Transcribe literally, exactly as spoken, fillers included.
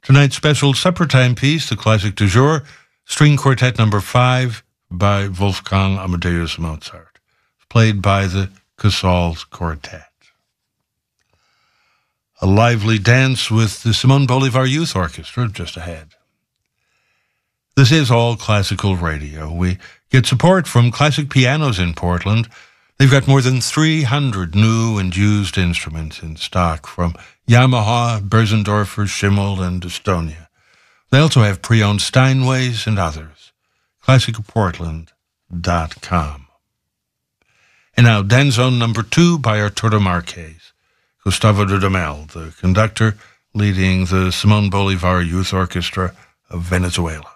Tonight's special supper time piece, the classic du jour, String Quartet number five by Wolfgang Amadeus Mozart, played by the Casals Quartet. A lively dance with the Simon Bolivar Youth Orchestra just ahead. This is All Classical Radio. We get support from Classic Pianos in Portland. They've got more than three hundred new and used instruments in stock from Yamaha, Berzendorfer, Schimmel, and Estonia. They also have pre-owned Steinways and others. classic portland dot com. And now, Danzón number two by Arturo Marquez. Gustavo Dudamel, the conductor, leading the Simón Bolívar Youth Orchestra of Venezuela.